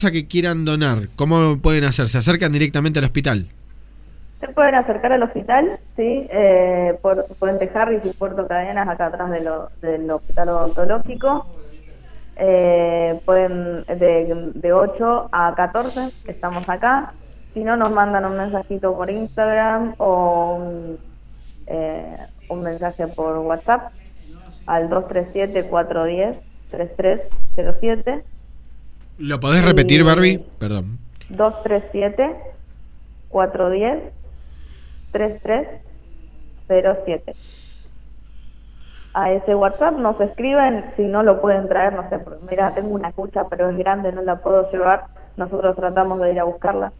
que quieran donar, ¿cómo pueden hacer? ¿Se acercan directamente al hospital? Se pueden acercar al hospital, sí, por Puente Harris y Puerto Cadenas, acá atrás del hospital odontológico. Pueden de 8 a 14, que estamos acá. Si no, nos mandan un mensajito por Instagram o un mensaje por WhatsApp al 237-410-3307. ¿Lo podés repetir, Y Barbie? Perdón. 237-410-3307. A ese WhatsApp nos escriben, si no lo pueden traer, no sé, porque mira, tengo una cucha pero es grande, no la puedo llevar, nosotros tratamos de ir a buscarla.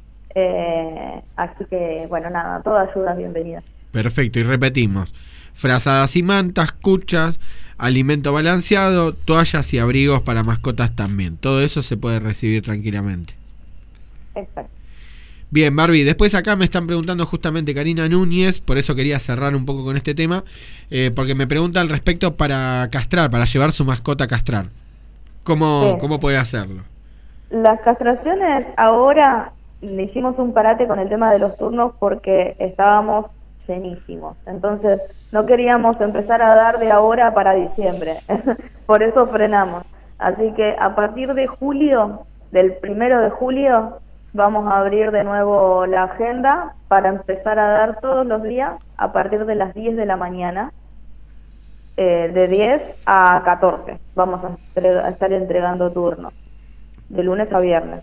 Así que, bueno, nada, toda ayuda es bienvenida. Perfecto, y repetimos. Frazadas y mantas, cuchas, alimento balanceado, toallas y abrigos para mascotas también. Todo eso se puede recibir tranquilamente. Exacto. Bien, Barbie, después acá me están preguntando justamente Karina Núñez, por eso quería cerrar un poco con este tema, porque me pregunta al respecto para castrar, para llevar su mascota a castrar. ¿Cómo puede hacerlo? Las castraciones ahora le hicimos un parate con el tema de los turnos porque estábamos llenísimos. Entonces no queríamos empezar a dar de ahora para diciembre. Por eso frenamos. Así que a partir de julio, del 1 de julio, vamos a abrir de nuevo la agenda para empezar a dar todos los días a partir de las 10 de la mañana. De 10 a 14 vamos a estar entregando turnos, de lunes a viernes.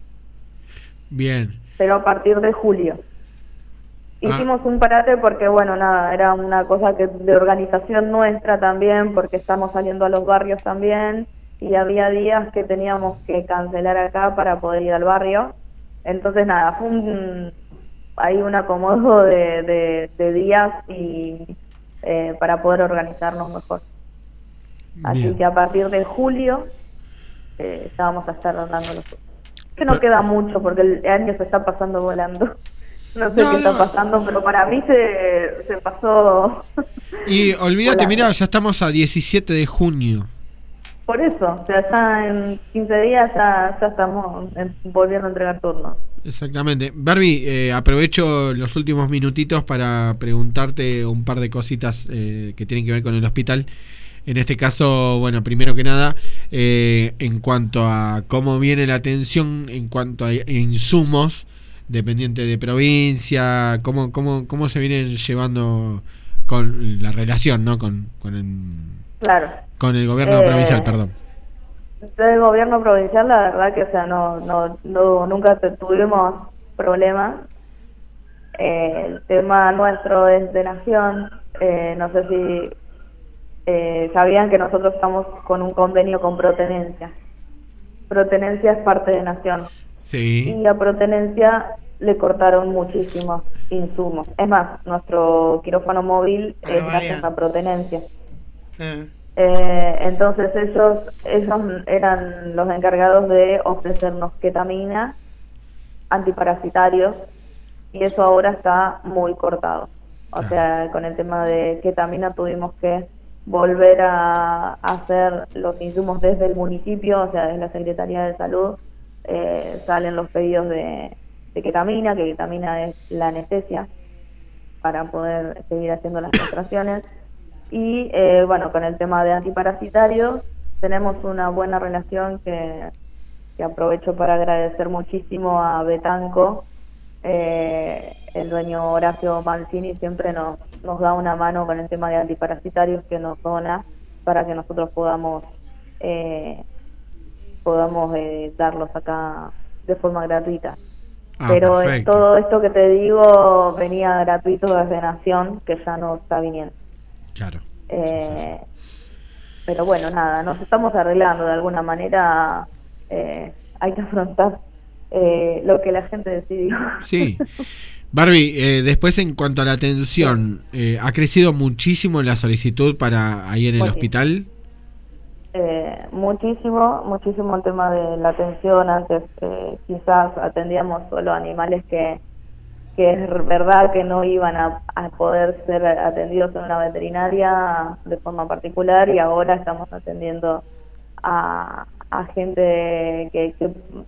Bien. Pero a partir de julio. Hicimos un parate porque, bueno, nada, era una cosa que de organización nuestra también, porque estamos saliendo a los barrios también, y había días que teníamos que cancelar acá para poder ir al barrio. Entonces, nada, fue hay un acomodo de días y para poder organizarnos mejor. Así Bien. que a partir de julio ya vamos a estar dando los turnos. Que no queda mucho porque el año se está pasando volando. No sé qué está pasando, pero para mí se pasó. Y olvídate, mira, ya estamos a 17 de junio. Por eso, o sea, ya en 15 días ya estamos volviendo a entregar turnos. Exactamente. Barbie, aprovecho los últimos minutitos para preguntarte un par de cositas que tienen que ver con el hospital. En este caso, bueno, primero que nada, en cuanto a cómo viene la atención, en cuanto a insumos, dependiente de provincia, cómo se vienen llevando con la relación, ¿no? Con Claro. el gobierno provincial, perdón. Del gobierno provincial, la verdad que, o sea, nunca tuvimos problemas. El tema nuestro es de nación. No sé si sabían que nosotros estamos con un convenio con Protenencia. Protenencia es parte de nación. Sí. Y a Protenencia le cortaron muchísimos insumos. Es más, nuestro quirófano móvil es gracias a Protenencia. Entonces ellos eran los encargados de ofrecernos ketamina, antiparasitarios, y eso ahora está muy cortado. O sea, con el tema de ketamina tuvimos que volver a hacer los insumos desde el municipio, o sea, desde la Secretaría de Salud, salen los pedidos de ketamina, que ketamina es la anestesia para poder seguir haciendo las castraciones. Y bueno, con el tema de antiparasitarios tenemos una buena relación que aprovecho para agradecer muchísimo a Betanco. El dueño Horacio Mancini siempre nos da una mano con el tema de antiparasitarios que nos dona para que nosotros podamos darlos acá de forma gratuita. Pero Perfecto. todo esto que te digo venía gratuito desde Nación, que ya no está viniendo. Claro. Pero bueno, nada, nos estamos arreglando de alguna manera. Hay que afrontar lo que la gente decidió. Sí. Barbie, después en cuanto a la atención, ¿ha crecido muchísimo la solicitud para ahí en el hospital? Muchísimo el tema de la atención. Antes quizás atendíamos solo animales que es verdad que no iban a poder ser atendidos en una veterinaria de forma particular, y ahora estamos atendiendo a a gente que